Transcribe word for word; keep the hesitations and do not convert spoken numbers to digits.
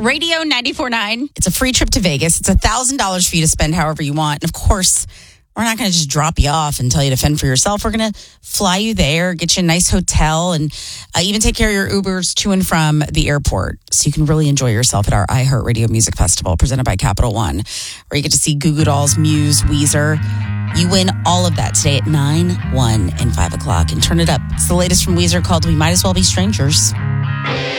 Radio ninety-four point nine. It's a free trip to Vegas. It's one thousand dollars for you to spend however you want. And of course, we're not going to just drop you off and tell you to fend for yourself. We're going to fly you there, get you a nice hotel, and uh, even take care of your Ubers to and from the airport so you can really enjoy yourself at our iHeartRadio Music Festival presented by Capital One, where you get to see Goo Goo Dolls, Muse, Weezer. You win all of that today at nine, one, and five o'clock. And turn it up. It's the latest from Weezer called We Might As Well Be Strangers.